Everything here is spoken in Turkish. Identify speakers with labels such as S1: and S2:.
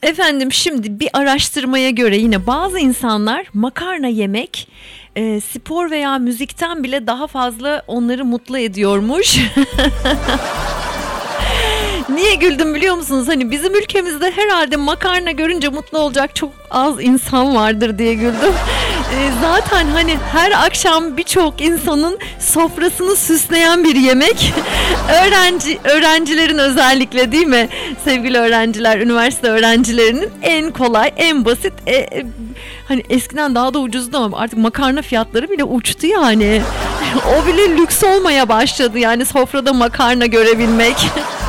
S1: Efendim şimdi bir araştırmaya göre yine bazı insanlar makarna yemek spor veya müzikten bile daha fazla onları mutlu ediyormuş. Niye güldüm biliyor musunuz? Hani bizim ülkemizde herhalde makarna görünce mutlu olacak çok az insan vardır diye güldüm. Zaten hani her akşam birçok insanın sofrasını süsleyen bir yemek. Öğrencilerin özellikle değil mi? Sevgili öğrenciler, üniversite öğrencilerinin en kolay, en basit hani eskiden daha da ucuzdu ama artık makarna fiyatları bile uçtu yani. O bile lüks olmaya başladı yani sofrada makarna görebilmek.